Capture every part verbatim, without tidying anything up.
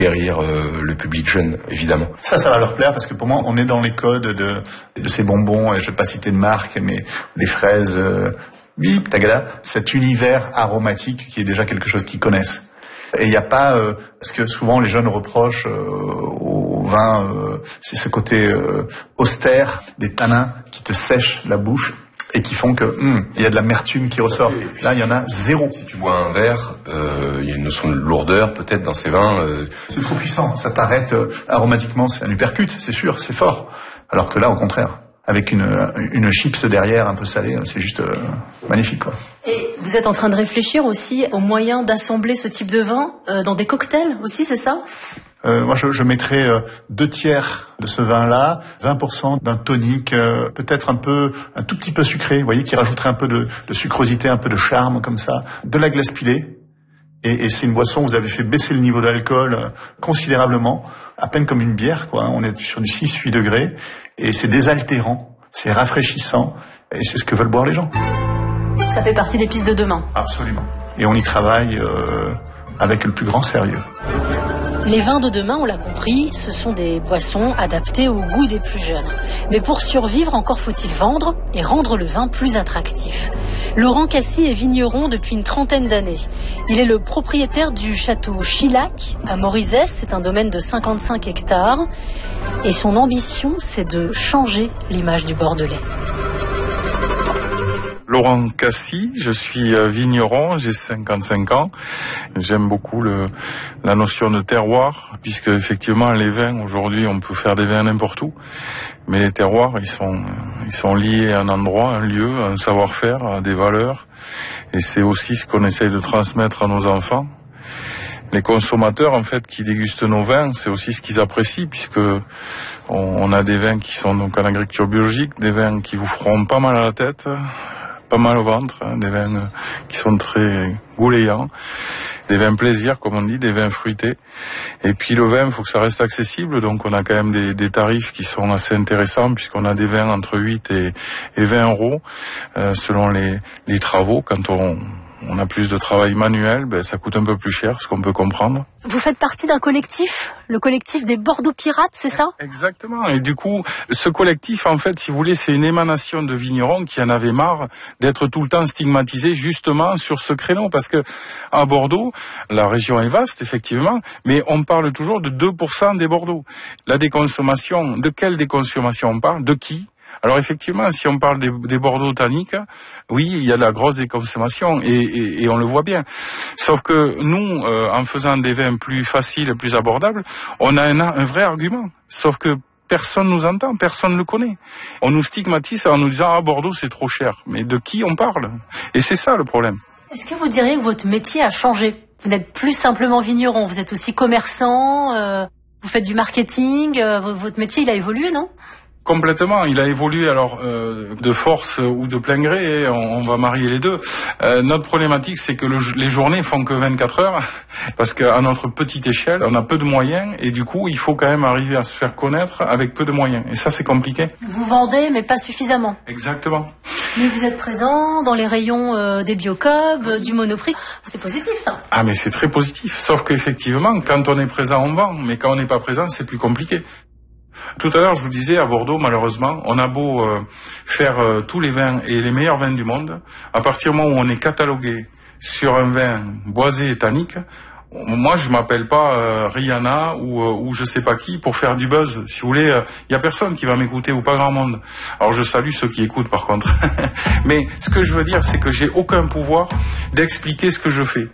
guérir euh, le public jeune, évidemment. Ça, ça va leur plaire parce que pour moi, on est dans les codes de, de ces bonbons, et je ne vais pas citer de marque, mais des fraises, euh, bip, tagada, cet univers aromatique qui est déjà quelque chose qu'ils connaissent. Et il n'y a pas, euh, parce que souvent les jeunes reprochent euh, au vin, euh, c'est ce côté euh, austère, des tanins qui te sèchent la bouche et qui font que hum, il y a de l'amertume qui ressort. Là, il y en a zéro. Si tu bois un verre, euh, il y a une notion de lourdeur peut-être dans ces vins. Euh... C'est trop puissant, ça t'arrête euh, aromatiquement, c'est un uppercut, c'est sûr, c'est fort. Alors que là, au contraire, avec une, une chips derrière un peu salée, c'est juste euh, magnifique, quoi. Et vous êtes en train de réfléchir aussi aux moyens d'assembler ce type de vin euh, dans des cocktails aussi, c'est ça ? Euh, moi, je, je mettrais euh, deux tiers de ce vin-là, vingt pour cent d'un tonique, euh, peut-être un peu, un tout petit peu sucré, vous voyez, qui rajouterait un peu de, de sucrosité, un peu de charme, comme ça, de la glace pilée. Et, et c'est une boisson où vous avez fait baisser le niveau d'alcool euh, considérablement, à peine comme une bière, quoi. On est sur du six huit degrés, et c'est désaltérant, c'est rafraîchissant, et c'est ce que veulent boire les gens. Ça fait partie des pistes de demain. Absolument. Et on y travaille euh, avec le plus grand sérieux. Les vins de demain, on l'a compris, ce sont des boissons adaptées au goût des plus jeunes. Mais pour survivre, encore faut-il vendre et rendre le vin plus attractif. Laurent Cassy est vigneron depuis une trentaine d'années. Il est le propriétaire du château Chillac à Morizès, c'est un domaine de cinquante-cinq hectares. Et son ambition, c'est de changer l'image du Bordelais. Laurent Cassy, je suis vigneron, j'ai cinquante-cinq ans. J'aime beaucoup le, la notion de terroir, puisque effectivement les vins, aujourd'hui on peut faire des vins n'importe où, mais les terroirs ils sont, ils sont liés à un endroit, un lieu, un savoir-faire, à des valeurs, et c'est aussi ce qu'on essaye de transmettre à nos enfants. Les consommateurs, en fait, qui dégustent nos vins, c'est aussi ce qu'ils apprécient, puisque on, on a des vins qui sont donc en agriculture biologique, des vins qui vous feront pas mal à la tête, pas mal au ventre, hein, des vins qui sont très goulayants, des vins plaisir, comme on dit, des vins fruités. Et puis le vin, il faut que ça reste accessible, donc on a quand même des, des tarifs qui sont assez intéressants, puisqu'on a des vins entre huit et, et vingt euros, euh, selon les, les travaux. Quand on... on a plus de travail manuel, ben ça coûte un peu plus cher, ce qu'on peut comprendre. Vous faites partie d'un collectif, le collectif des Bordeaux Pirates, c'est ça ? Exactement. Et du coup, ce collectif, en fait, si vous voulez, c'est une émanation de vignerons qui en avaient marre d'être tout le temps stigmatisés justement sur ce créneau. Parce que à Bordeaux, la région est vaste, effectivement, mais on parle toujours de deux pour cent des Bordeaux. La déconsommation, de quelle déconsommation on parle ? De qui ? Alors effectivement, si on parle des, des Bordeaux tanniques, oui, il y a de la grosse déconsommation et, et, et on le voit bien. Sauf que nous, euh, en faisant des vins plus faciles, plus abordables, on a un, un vrai argument. Sauf que personne nous entend, personne ne le connaît. On nous stigmatise en nous disant « Ah, Bordeaux, c'est trop cher ». Mais de qui on parle ? Et c'est ça le problème. Est-ce que vous diriez que votre métier a changé ? Vous n'êtes plus simplement vigneron, vous êtes aussi commerçant, euh, vous faites du marketing, euh, votre métier il a évolué, non ? Complètement, il a évolué alors euh, de force ou de plein gré, on, on va marier les deux. Euh, notre problématique, c'est que le, les journées font que vingt-quatre heures, parce qu'à notre petite échelle, on a peu de moyens, et du coup, il faut quand même arriver à se faire connaître avec peu de moyens. Et ça, c'est compliqué. Vous vendez, mais pas suffisamment. Exactement. Mais vous êtes présent dans les rayons euh, des Biocob, euh, du Monoprix. C'est positif, ça. Ah, mais c'est très positif. Sauf qu'effectivement, quand on est présent, on vend. Mais quand on n'est pas présent, c'est plus compliqué. Tout à l'heure, je vous disais, à Bordeaux, malheureusement, on a beau euh, faire euh, tous les vins et les meilleurs vins du monde, à partir du moment où on est catalogué sur un vin boisé et tannique, moi, je m'appelle pas euh, Rihanna ou, euh, ou je sais pas qui pour faire du buzz. Si vous voulez, il euh, y a personne qui va m'écouter ou pas grand monde. Alors, je salue ceux qui écoutent, par contre. Mais ce que je veux dire, c'est que j'ai aucun pouvoir d'expliquer ce que je fais.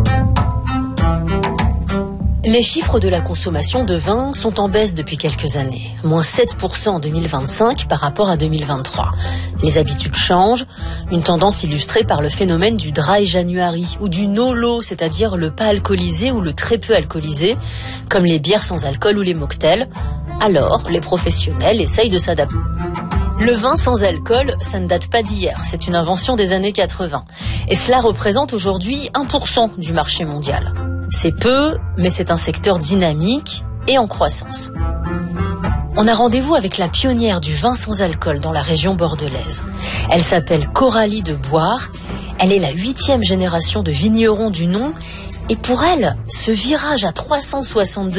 Les chiffres de la consommation de vin sont en baisse depuis quelques années, moins sept pour cent en deux mille vingt-cinq par rapport à deux mille vingt-trois. Les habitudes changent, une tendance illustrée par le phénomène du dry January ou du no-low, c'est-à-dire le pas alcoolisé ou le très peu alcoolisé, comme les bières sans alcool ou les mocktails. Alors, les professionnels essayent de s'adapter. Le vin sans alcool, ça ne date pas d'hier, c'est une invention des années quatre-vingts. Et cela représente aujourd'hui un pour cent du marché mondial. C'est peu, mais c'est un secteur dynamique et en croissance. On a rendez-vous avec la pionnière du vin sans alcool dans la région bordelaise. Elle s'appelle Coralie de Boire. Elle est la huitième génération de vignerons du nom. Et pour elle, ce virage à trois cent soixante-deux